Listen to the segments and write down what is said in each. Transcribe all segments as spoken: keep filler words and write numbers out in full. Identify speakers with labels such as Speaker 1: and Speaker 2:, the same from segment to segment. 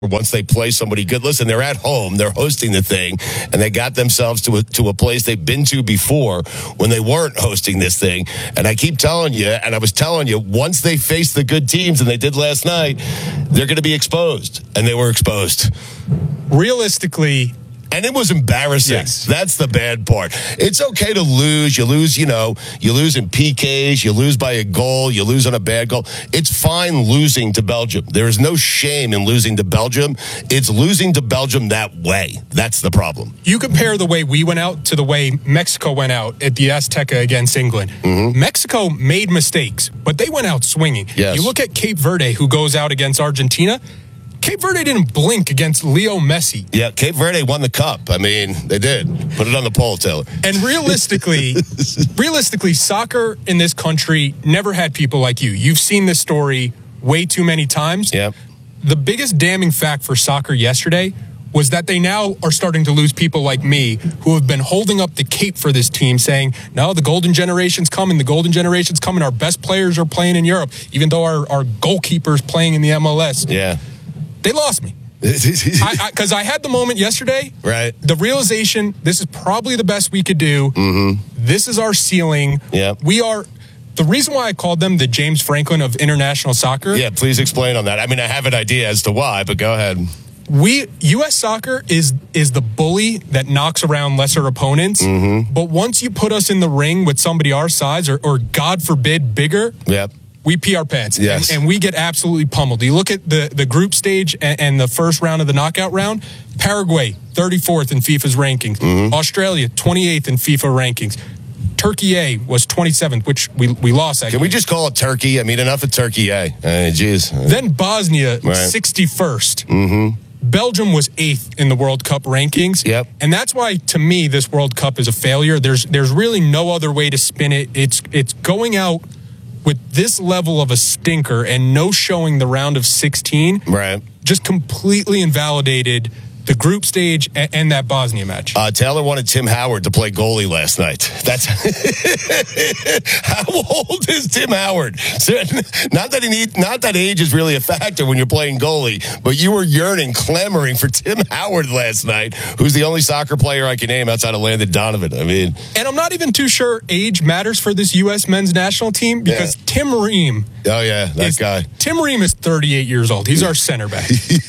Speaker 1: once they play somebody good. Listen, they're at home, they're hosting the thing, and they got themselves to a, to a place they've been to before when they weren't hosting this thing. And I keep telling you, and I was telling you, once they face the good teams, and they did last night, they're going to be exposed. And they were exposed.
Speaker 2: Realistically,
Speaker 1: and it was embarrassing.
Speaker 2: Yes.
Speaker 1: That's the bad part. It's okay to lose. You lose, you know, you lose in P Ks, you lose by a goal, you lose on a bad goal. It's fine losing to Belgium. There is no shame in losing to Belgium. It's losing to Belgium that way. That's the problem.
Speaker 2: You compare the way we went out to the way Mexico went out at the Azteca against England. Mm-hmm. Mexico made mistakes, but they went out swinging.
Speaker 1: Yes.
Speaker 2: You look at Cape Verde, who goes out against Argentina. Cape Verde didn't blink against Leo Messi.
Speaker 1: Yeah, Cape Verde won the cup. I mean, they did. Put it on the poll, Taylor.
Speaker 2: And realistically, realistically, soccer in this country never had people like you. You've seen this story way too many times.
Speaker 1: Yep.
Speaker 2: The biggest damning fact for soccer yesterday was that they now are starting to lose people like me who have been holding up the cape for this team saying, no, the golden generation's coming, the golden generation's coming, our best players are playing in Europe, even though our, our goalkeeper's playing in the M L S.
Speaker 1: Yeah.
Speaker 2: They lost me. Because I, I, I had the moment yesterday.
Speaker 1: Right.
Speaker 2: The realization, this is probably the best we could do.
Speaker 1: Mm-hmm.
Speaker 2: This is our ceiling.
Speaker 1: Yeah.
Speaker 2: We are... The reason why I called them the James Franklin of international soccer.
Speaker 1: Yeah, please explain on that. I mean, I have an idea as to why, but go ahead.
Speaker 2: We U S soccer is is the bully that knocks around lesser opponents.
Speaker 1: Mm-hmm.
Speaker 2: But once you put us in the ring with somebody our size or, or God forbid, bigger...
Speaker 1: Yep.
Speaker 2: We pee our pants,
Speaker 1: yes.
Speaker 2: and, and we get absolutely pummeled. You look at the, the group stage and, and the first round of the knockout round, Paraguay, thirty-fourth in FIFA's rankings.
Speaker 1: Mm-hmm.
Speaker 2: Australia, twenty-eighth in FIFA rankings. Turkey A was twenty-seventh, which we we lost. That
Speaker 1: Can
Speaker 2: game.
Speaker 1: we just call it Turkey? I mean, enough of Turkey A. Jeez.
Speaker 2: Then Bosnia,
Speaker 1: right.
Speaker 2: sixty-first.
Speaker 1: Mm-hmm.
Speaker 2: Belgium was eighth in the World Cup rankings.
Speaker 1: Yep.
Speaker 2: And that's why, to me, this World Cup is a failure. There's there's really no other way to spin it. It's It's going out with this level of a stinker and no showing the round of sixteen,
Speaker 1: right?
Speaker 2: Just completely invalidated the group stage and, and that Bosnia match.
Speaker 1: Uh, Taylor wanted Tim Howard to play goalie last night. That's how old is Tim Howard? Not that he need, not that age is really a factor when you're playing goalie, but you were yearning, clamoring for Tim Howard last night, who's the only soccer player I can name outside of Landon Donovan. I mean,
Speaker 2: and I'm not even too sure age matters for this U S men's national team because yeah. Tim Ream.
Speaker 1: Oh yeah, that
Speaker 2: is,
Speaker 1: guy.
Speaker 2: Tim Ream is thirty-eight years old. He's our center back.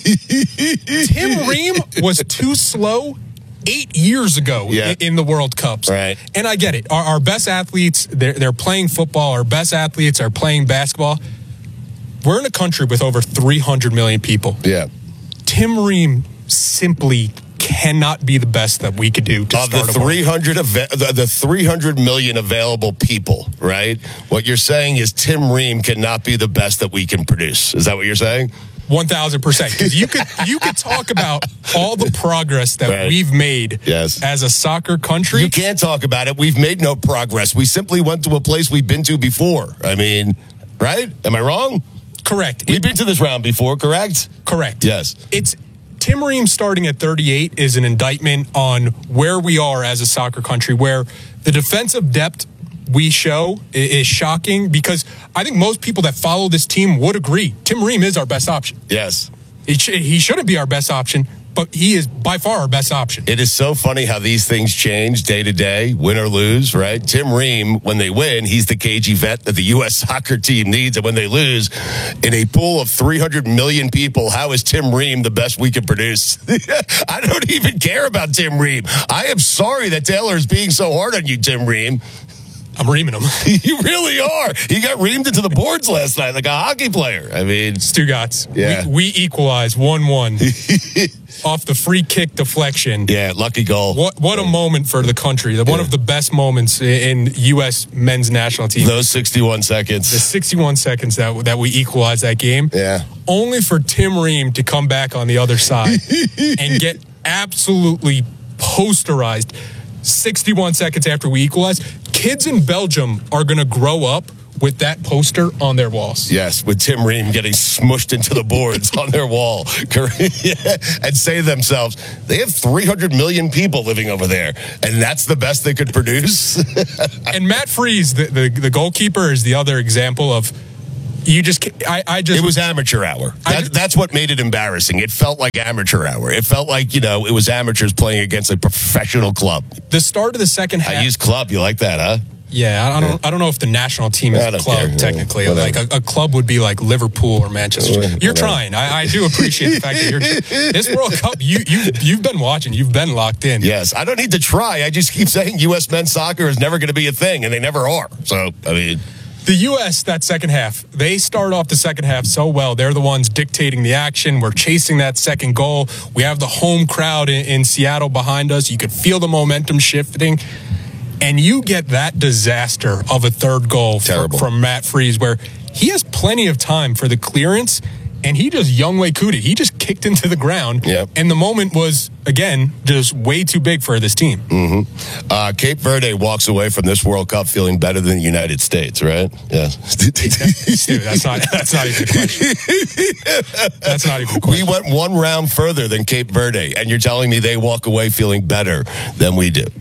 Speaker 2: Tim Ream was too slow eight years ago
Speaker 1: yeah.
Speaker 2: in the World Cups.
Speaker 1: Right.
Speaker 2: And I get it. Our, our best athletes, they're, they're playing football. Our best athletes are playing basketball. We're in a country with over three hundred million people.
Speaker 1: Yeah.
Speaker 2: Tim Ream simply cannot be the best that we could do to
Speaker 1: of
Speaker 2: start
Speaker 1: the three hundred av- the, the three hundred million available people, right? What you're saying is Tim Ream cannot be the best that we can produce. Is that what you're saying?
Speaker 2: One thousand percent. Because you could you could talk about all the progress that
Speaker 1: right.
Speaker 2: we've made
Speaker 1: yes.
Speaker 2: as a soccer country.
Speaker 1: You can't talk about it. We've made no progress. We simply went to a place we've been to before. I mean, right? Am I wrong?
Speaker 2: Correct.
Speaker 1: We've
Speaker 2: it,
Speaker 1: been to this round before, correct? Correct. Yes.
Speaker 2: It's Tim Ream starting at thirty-eight is an indictment on where we are as a soccer country, where the defensive depth we show is shocking because I think most people that follow this team would agree Tim Ream is our best option.
Speaker 1: Yes.
Speaker 2: He, sh- he shouldn't be our best option, but he is by far our best option.
Speaker 1: It is so funny how these things change day to day, win or lose, right? Tim Ream, when they win, he's the cagey vet that the U S soccer team needs. And when they lose, in a pool of three hundred million people, how is Tim Ream the best we can produce? I don't even care about Tim Ream. I am sorry that Taylor is being so hard on you, Tim Ream.
Speaker 2: I'm reaming him.
Speaker 1: You really are. He got reamed into the boards last night like a hockey player. I mean,
Speaker 2: Stugotz.
Speaker 1: Yeah.
Speaker 2: We, we equalize one one off the free kick deflection.
Speaker 1: Yeah, lucky goal.
Speaker 2: What what a moment for the country. The, one
Speaker 1: yeah.
Speaker 2: of the best moments in U S men's national team.
Speaker 1: Those sixty-one seconds.
Speaker 2: The sixty-one seconds that that we equalized that game.
Speaker 1: Yeah.
Speaker 2: Only for Tim Ream to come back on the other side and get absolutely posterized sixty-one seconds after we equalized. Kids in Belgium are going to grow up with that poster on their walls.
Speaker 1: Yes, with Tim Ream getting smushed into the boards on their wall. And say to themselves, they have three hundred million people living over there, and that's the best they could produce.
Speaker 2: And Matt Freese, the, the, the goalkeeper, is the other example of You just, I, I just.
Speaker 1: It was amateur hour. That,
Speaker 2: just,
Speaker 1: that's what made it embarrassing. It felt like amateur hour. It felt like, you know, it was amateurs playing against a professional club.
Speaker 2: The start of the second half.
Speaker 1: I use club. You like that, huh?
Speaker 2: Yeah, I don't. I don't know if the national team is a club care. technically. Yeah, like a, a club would be like Liverpool or Manchester. You're whatever. trying. I, I do appreciate the fact that you're. This World Cup, you you you've been watching. You've been locked in.
Speaker 1: Yes, I don't need to try. I just keep saying U S men's soccer is never going to be a thing, and they never are. So I mean.
Speaker 2: The U S, that second half, they start off the second half so well. They're the ones dictating the action. We're chasing that second goal. We have the home crowd in, in Seattle behind us. You could feel the momentum shifting. And you get that disaster of a third goal for, from Matt Freese, where he has plenty of time for the clearance, and he just Younghoe Koo. He just kicked into the ground,
Speaker 1: yep.
Speaker 2: and the moment was, again, just way too big for this team.
Speaker 1: Mm-hmm. Uh, Cape Verde walks away from this World Cup feeling better than the United States, right? Yeah.
Speaker 2: Dude, that's not, that's not even a question. That's not even a question.
Speaker 1: We went one round further than Cape Verde, and you're telling me they walk away feeling better than we do.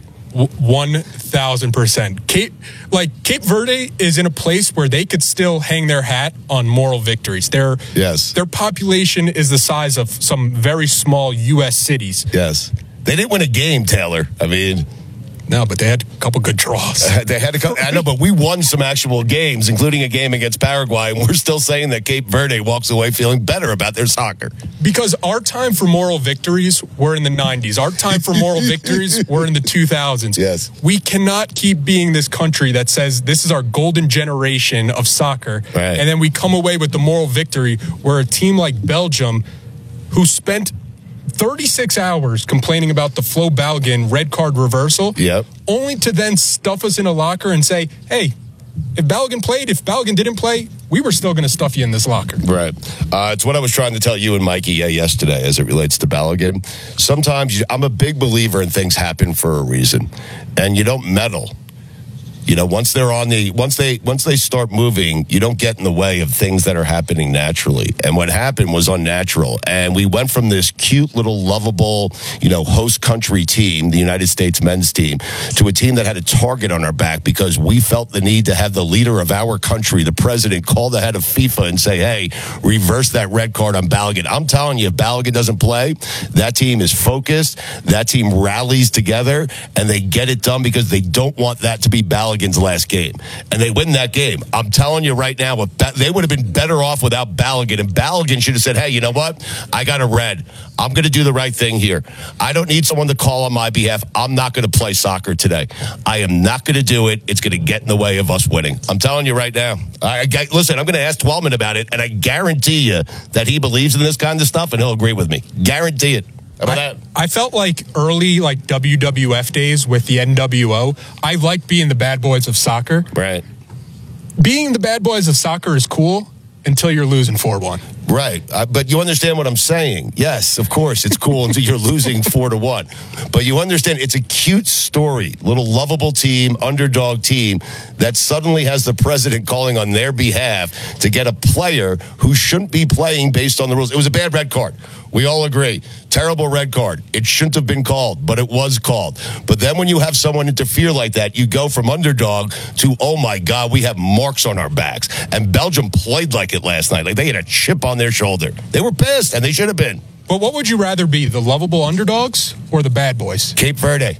Speaker 2: One thousand percent. Cape, like Cape Verde is in a place where they could still hang their hat on moral victories. Their
Speaker 1: yes,
Speaker 2: their population is the size of some very small U S cities.
Speaker 1: Yes, they didn't win a game, Taylor. I mean.
Speaker 2: No, but they had a couple good draws.
Speaker 1: They had a couple. I know, but we won some actual games, including a game against Paraguay, and we're still saying that Cape Verde walks away feeling better about their soccer.
Speaker 2: Because our time for moral victories were in the nineties. Our time for moral victories were in the two thousands.
Speaker 1: Yes.
Speaker 2: We cannot keep being this country that says this is our golden generation of soccer,
Speaker 1: right.
Speaker 2: And then we come away with the moral victory where a team like Belgium, who spent thirty-six hours complaining about the Flo Balogun red card reversal,
Speaker 1: yep.
Speaker 2: only to then stuff us in a locker and say, hey, if Balogun played, if Balogun didn't play, we were still going to stuff you in this locker.
Speaker 1: Right. Uh, it's what I was trying to tell you and Mikey uh, yesterday as it relates to Balogun. Sometimes you, I'm a big believer in things happen for a reason, and you don't meddle. You know, once they're on the, once they, once they start moving, you don't get in the way of things that are happening naturally. And what happened was unnatural. And we went from this cute little lovable, you know, host country team, the United States men's team, to a team that had a target on our back because we felt the need to have the leader of our country, the president, call the head of FIFA and say, hey, reverse that red card on Balogun. I'm telling you, if Balogun doesn't play, that team is focused, that team rallies together, and they get it done because they don't want that to be Balogun last game, and they win that game. I'm telling you right now, they would have been better off without Balogun, and Balogun should have said, hey, you know what? I got a red. I'm going to do the right thing here. I don't need someone to call on my behalf. I'm not going to play soccer today. I am not going to do it. It's going to get in the way of us winning. I'm telling you right now. I, I Listen, I'm going to ask Twellman about it, and I guarantee you that he believes in this kind of stuff, and he'll agree with me. Guarantee it.
Speaker 2: I, I felt like early like W W F days with the N W O. I like being the bad boys of soccer.
Speaker 1: Right.
Speaker 2: Being the bad boys of soccer is cool until you're losing four one.
Speaker 1: Right. Uh, but you understand what I'm saying. Yes, of course, it's cool until you're losing four to one. But you understand it's a cute story, little lovable team, underdog team that suddenly has the president calling on their behalf to get a player who shouldn't be playing based on the rules. It was a bad red card. We all agree. Terrible red card. It shouldn't have been called, but it was called. But then when you have someone interfere like that, you go from underdog to, oh my God, we have marks on our backs. And Belgium played like it last night. Like they had a chip on their shoulder. They were pissed, and they should have been.
Speaker 2: But what would you rather be, the lovable underdogs or the bad boys?
Speaker 1: Cape Verde.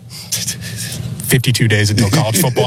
Speaker 2: fifty-two days until college football.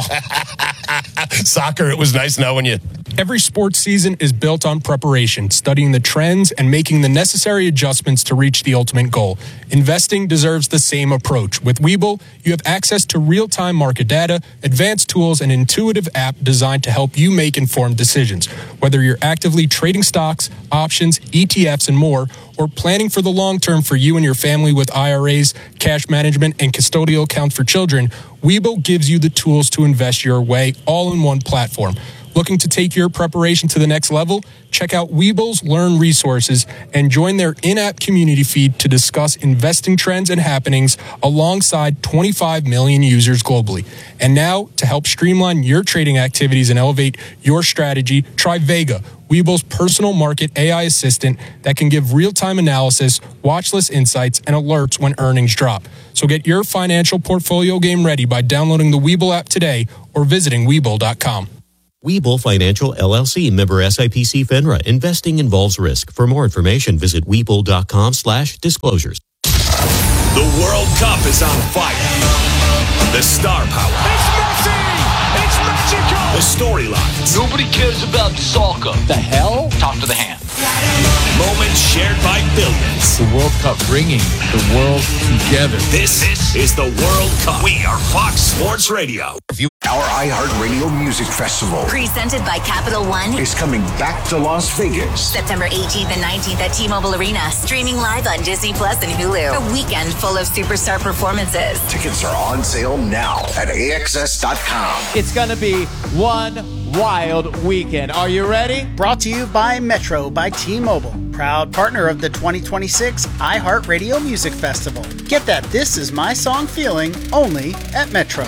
Speaker 1: Soccer, it was nice knowing you.
Speaker 2: Every sports season is built on preparation, studying the trends, and making the necessary adjustments to reach the ultimate goal. Investing deserves the same approach. With Webull, you have access to real-time market data, advanced tools, and intuitive app designed to help you make informed decisions. Whether you're actively trading stocks, options, E T Fs, and more, or planning for the long term for you and your family with I R As, cash management, and custodial accounts for children, Webull gives you the tools to invest your way all in one platform. Looking to take your preparation to the next level? Check out Webull's Learn resources and join their in-app community feed to discuss investing trends and happenings alongside twenty-five million users globally. And now, to help streamline your trading activities and elevate your strategy, try Vega, Webull's personal market A I assistant that can give real-time analysis, watch list insights, and alerts when earnings drop. So get your financial portfolio game ready by downloading the Webull app today or visiting Webull dot com.
Speaker 3: Webull Financial, L L C, member S I P C FINRA. Investing involves risk. For more information, visit Webull.com slash disclosures.
Speaker 4: The World Cup is on fire. The star power.
Speaker 5: It's Messi! It's magical!
Speaker 4: The storylines.
Speaker 6: Nobody cares about soccer.
Speaker 7: The hell?
Speaker 6: Talk to the hand.
Speaker 4: Moments shared by billions.
Speaker 7: The World Cup bringing the world together.
Speaker 4: This, this is the World Cup. We are Fox Sports Radio.
Speaker 8: Our iHeartRadio Music Festival,
Speaker 9: presented by Capital One,
Speaker 8: is coming back to Las Vegas.
Speaker 9: September eighteenth and nineteenth at T-Mobile Arena, streaming live on Disney Plus and Hulu. A weekend full of superstar performances.
Speaker 8: Tickets are on sale now at A X S dot com.
Speaker 10: It's going to be one wild weekend. Are you ready?
Speaker 11: Brought to you by Metro by T-Mobile, proud partner of the twenty twenty-six iHeartRadio Music Festival. Get that This Is My Song feeling only at Metro.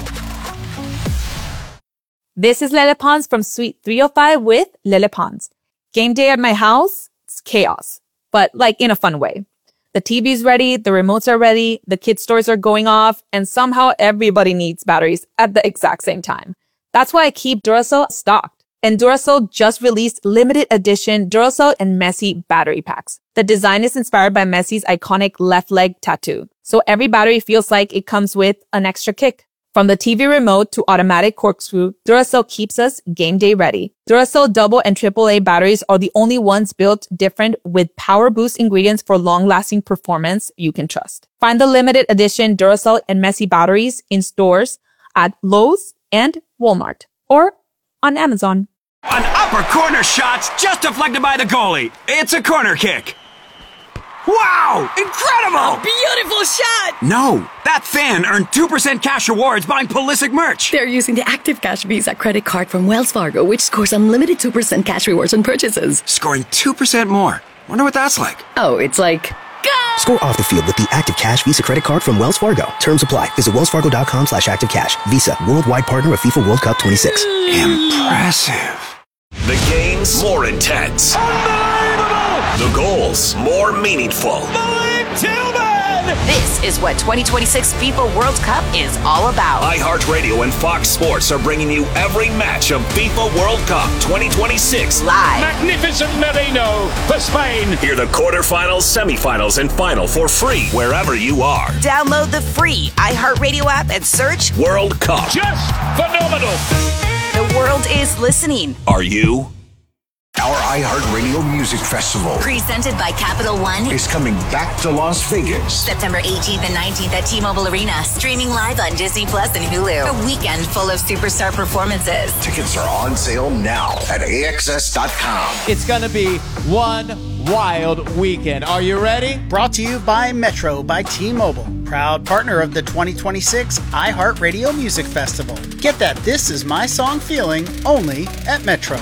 Speaker 12: This is Lele Pons from Suite three oh five with Lele Pons. Game day at my house, it's chaos, but like in a fun way. The T V's ready, the remotes are ready, the kids' stores are going off, and somehow everybody needs batteries at the exact same time. That's why I keep Duracell stocked. And Duracell just released limited edition Duracell and Messi battery packs. The design is inspired by Messi's iconic left leg tattoo, so every battery feels like it comes with an extra kick. From the T V remote to automatic corkscrew, Duracell keeps us game day ready. Duracell double and triple A batteries are the only ones built different with power boost ingredients for long-lasting performance you can trust. Find the limited edition Duracell and Messi batteries in stores at Lowe's and Walmart or on Amazon.
Speaker 13: An upper corner shot's just deflected by the goalie. It's a corner kick. Wow! Incredible!
Speaker 14: A beautiful shot!
Speaker 13: No, that fan earned two percent cash rewards buying Pulisic merch.
Speaker 14: They're using the Active Cash Visa credit card from Wells Fargo, which scores unlimited two percent cash rewards on purchases.
Speaker 13: Scoring two percent more. Wonder what that's like.
Speaker 14: Oh, it's like... Go!
Speaker 15: Score off the field with the Active Cash Visa credit card from Wells Fargo. Terms apply. Visit wellsfargo.com slash activecash. Visa, worldwide partner of FIFA World Cup twenty-six.
Speaker 13: Impressive.
Speaker 4: The games more intense.
Speaker 5: Unbelievable!
Speaker 4: The goals more meaningful.
Speaker 5: Malik Tillman!
Speaker 9: This is what twenty twenty-six FIFA World Cup is all about.
Speaker 4: iHeartRadio and Fox Sports are bringing you every match of FIFA World Cup twenty twenty-six
Speaker 9: live.
Speaker 5: Magnificent Merino for Spain.
Speaker 4: Hear the quarterfinals, semifinals, and final for free wherever you are.
Speaker 9: Download the free iHeartRadio app and search
Speaker 4: World Cup.
Speaker 5: Just phenomenal.
Speaker 9: The world is listening.
Speaker 4: Are you?
Speaker 8: Our iHeartRadio Music Festival,
Speaker 9: presented by Capital One,
Speaker 8: is coming back to Las Vegas.
Speaker 9: September eighteenth and nineteenth at T-Mobile Arena, streaming live on Disney Plus and Hulu. A weekend full of superstar performances.
Speaker 8: Tickets are on sale now at A X S dot com.
Speaker 10: It's going to be one wild weekend. Are you ready?
Speaker 11: Brought to you by Metro by T-Mobile, proud partner of the twenty twenty-six iHeartRadio Music Festival. Get that This Is My Song feeling only at Metro.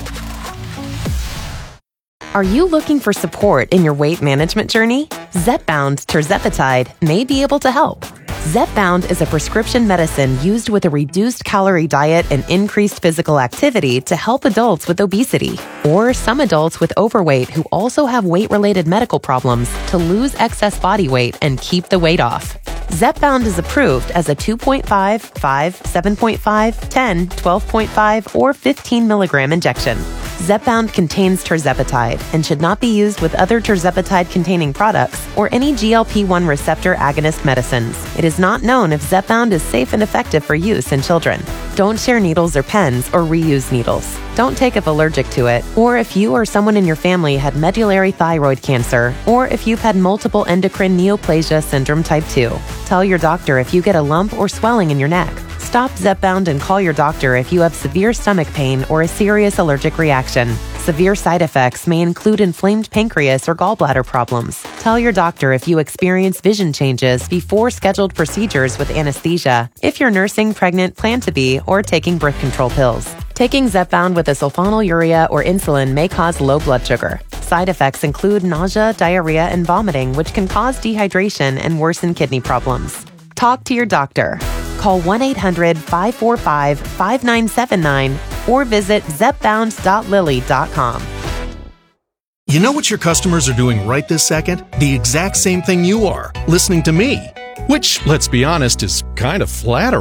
Speaker 16: Are you looking for support in your weight management journey? Zepbound tirzepatide may be able to help. Zepbound is a prescription medicine used with a reduced calorie diet and increased physical activity to help adults with obesity or some adults with overweight who also have weight-related medical problems to lose excess body weight and keep the weight off. Zepbound is approved as a two point five, five, seven point five, ten, twelve point five, or fifteen milligram injection. Zepbound contains tirzepatide and should not be used with other tirzepatide-containing products or any G L P one receptor agonist medicines. It is not known if Zepbound is safe and effective for use in children. Don't share needles or pens or reuse needles. Don't take if allergic to it, or if you or someone in your family had medullary thyroid cancer, or if you've had multiple endocrine neoplasia syndrome type two. Tell your doctor if you get a lump or swelling in your neck. Stop Zepbound and call your doctor if you have severe stomach pain or a serious allergic reaction. Severe side effects may include inflamed pancreas or gallbladder problems. Tell your doctor if you experience vision changes before scheduled procedures with anesthesia, if you're nursing, pregnant, plan to be, or taking birth control pills. Taking Zepbound with a sulfonylurea or insulin may cause low blood sugar. Side effects include nausea, diarrhea, and vomiting, which can cause dehydration and worsen kidney problems. Talk to your doctor. Call one eight hundred, five four five, five nine seven nine or visit zepbound dot lilly dot com.
Speaker 17: You know what your customers are doing right this second? The exact same thing you are, listening to me. Which, let's be honest, is kind of flattering.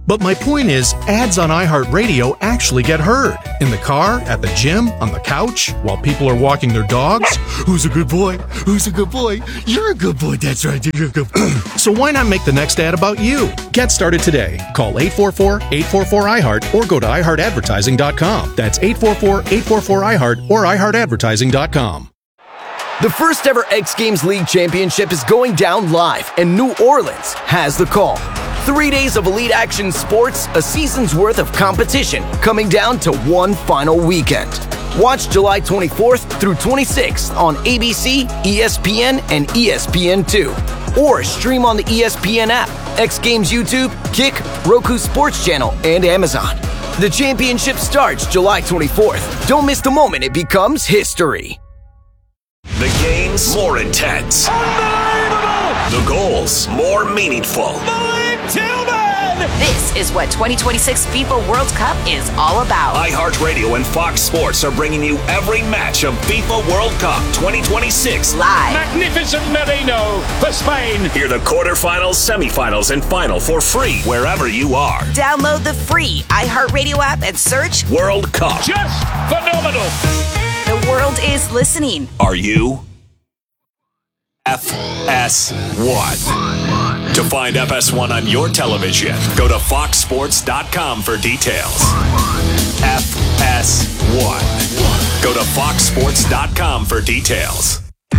Speaker 17: But my point is, ads on iHeartRadio actually get heard. In the car, at the gym, on the couch, while people are walking their dogs. Who's a good boy? Who's a good boy? You're a good boy. That's right. You're a good boy. So why not make the next ad about you? Get started today. Call eight four four, eight four four, I heart or go to i heart advertising dot com. That's eight four four, eight four four, I heart or i heart advertising dot com.
Speaker 18: The first ever X Games League Championship is going down live, and New Orleans has the call. Three days of elite action sports, a season's worth of competition, coming down to one final weekend. Watch July twenty-fourth through twenty-sixth on A B C, E S P N, and E S P N two. Or stream on the E S P N app, X Games YouTube, Kick, Roku Sports Channel, and Amazon. The championship starts July twenty-fourth. Don't miss the moment it becomes history.
Speaker 4: The games more intense. The goals more meaningful.
Speaker 9: This is what twenty twenty-six FIFA World Cup is all about.
Speaker 4: iHeartRadio and Fox Sports are bringing you every match of FIFA World Cup twenty twenty-six
Speaker 9: live.
Speaker 5: Magnificent Merino for Spain.
Speaker 4: Hear the quarterfinals, semifinals, and final for free wherever you are.
Speaker 9: Download the free iHeartRadio app and search
Speaker 4: World Cup.
Speaker 5: Just phenomenal.
Speaker 9: The world is listening.
Speaker 4: Are you? F S one. To find F S one on your television, go to fox sports dot com for details. F S one. Go to fox sports dot com for details.